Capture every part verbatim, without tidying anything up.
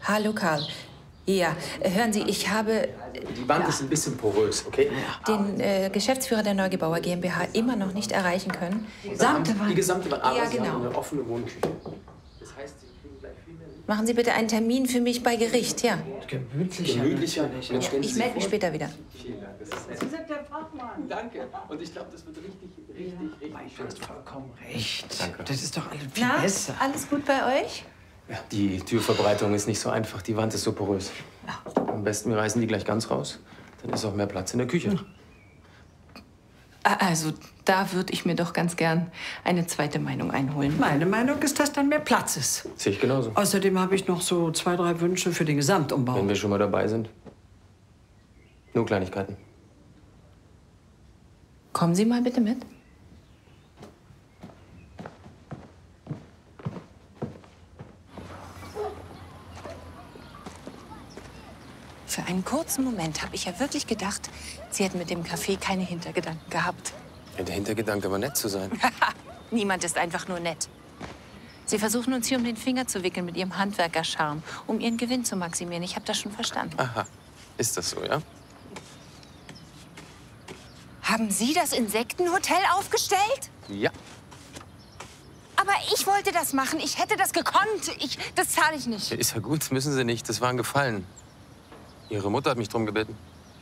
Hallo, Karl. Ja, hören Sie, ich habe... Die Wand ja. ist ein bisschen porös, okay? Den äh, Geschäftsführer der Neugebauer GmbH immer noch nicht erreichen können. Die gesamte Wand? Die gesamte Wand, aber ja, Sie genau. haben eine offene Wohnküche. Das heißt, Sie kriegen gleich viel mehr... Machen Sie bitte einen Termin für mich bei Gericht, ja? Gemütlicher. Gemütlicher. Ja, ich melde mich später wieder. Vielen Dank, das ist nett. Sie sind der Fachmann. Danke. Und ich glaube, das wird richtig, richtig, ja, richtig schön. Du hast vollkommen recht. Danke. Das ist doch alles viel Na, besser. alles gut bei euch? Ja, die Türverbreitung ist nicht so einfach. Die Wand ist so porös. Ja. Am besten, wir reißen die gleich ganz raus. Dann ist auch mehr Platz in der Küche. Hm. Also, da würde ich mir doch ganz gern eine zweite Meinung einholen. Meine Meinung ist, dass dann mehr Platz ist. Sehe ich genauso. Außerdem habe ich noch so zwei, drei Wünsche für den Gesamtumbau. Wenn wir schon mal dabei sind. Nur Kleinigkeiten. Kommen Sie mal bitte mit. Für einen kurzen Moment habe ich ja wirklich gedacht, Sie hätten mit dem Kaffee keine Hintergedanken gehabt. Ja, der Hintergedanke war nett zu sein. Niemand ist einfach nur nett. Sie versuchen uns hier um den Finger zu wickeln mit Ihrem Handwerkercharme, um Ihren Gewinn zu maximieren. Ich habe das schon verstanden. Aha. Ist das so, ja? Haben Sie das Insektenhotel aufgestellt? Ja. Aber ich wollte das machen. Ich hätte das gekonnt. Ich, das zahle ich nicht. Ja, ist ja gut. Müssen Sie nicht. Das war ein Gefallen. Ihre Mutter hat mich drum gebeten.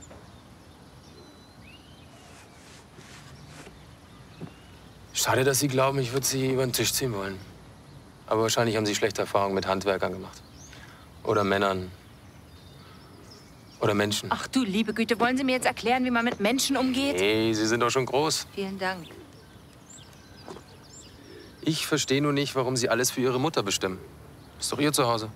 Schade, dass Sie glauben, ich würde Sie über den Tisch ziehen wollen. Aber wahrscheinlich haben Sie schlechte Erfahrungen mit Handwerkern gemacht. Oder Männern. Oder Menschen. Ach du liebe Güte, wollen Sie mir jetzt erklären, wie man mit Menschen umgeht? Hey, Sie sind doch schon groß. Vielen Dank. Ich verstehe nur nicht, warum Sie alles für Ihre Mutter bestimmen. Ist doch Ihr Zuhause.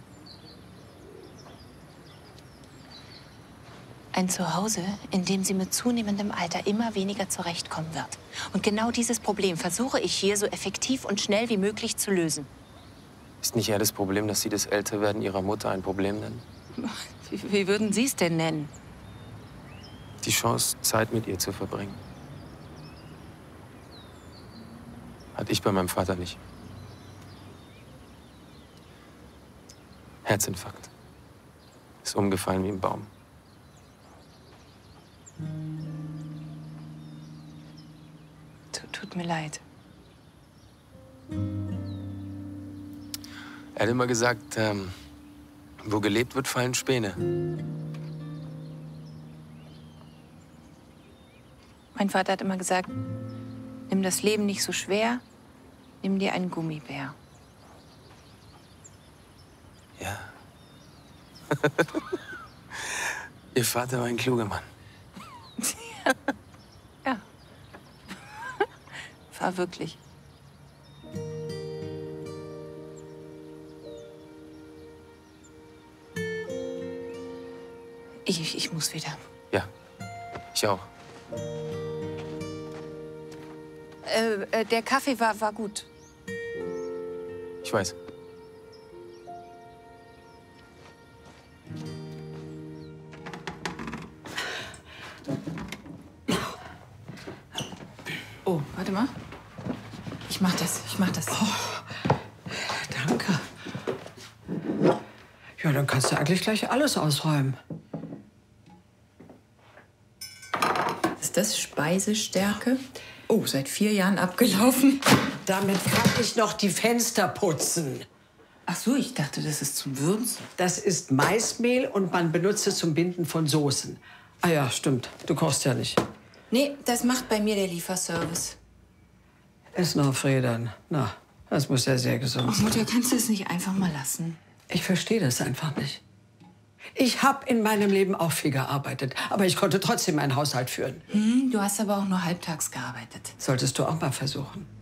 Ein Zuhause, in dem sie mit zunehmendem Alter immer weniger zurechtkommen wird. Und genau dieses Problem versuche ich hier so effektiv und schnell wie möglich zu lösen. Ist nicht eher das Problem, dass Sie das Älterwerden Ihrer Mutter ein Problem nennen? Wie, wie würden Sie es denn nennen? Die Chance, Zeit mit ihr zu verbringen. Hatte ich bei meinem Vater nicht. Herzinfarkt. Ist umgefallen wie ein Baum. Tut mir leid. Er hat immer gesagt, ähm, wo gelebt wird, fallen Späne. Mein Vater hat immer gesagt, nimm das Leben nicht so schwer, nimm dir einen Gummibär. Ja. Ihr Vater war ein kluger Mann. Ja. War wirklich. Ich, ich muss wieder. Ja, ich auch. Äh, äh, der Kaffee war, war gut. Ich weiß. Oh, warte mal. Ich mach das, ich mach das. Oh, danke. Ja, dann kannst du eigentlich gleich alles ausräumen. Ist das Speisestärke? Oh, seit vier Jahren abgelaufen. Damit kann ich noch die Fenster putzen. Ach so, ich dachte, das ist zum Würzen. Das ist Maismehl und man benutzt es zum Binden von Soßen. Ah ja, stimmt. Du kochst ja nicht. Nee, das macht bei mir der Lieferservice. Ess noch, Fredern. Na, das muss ja sehr gesund sein. Oh, Mutter, kannst du es nicht einfach mal lassen? Ich verstehe das einfach nicht. Ich habe in meinem Leben auch viel gearbeitet, aber ich konnte trotzdem einen Haushalt führen. Hm, du hast aber auch nur halbtags gearbeitet. Solltest du auch mal versuchen.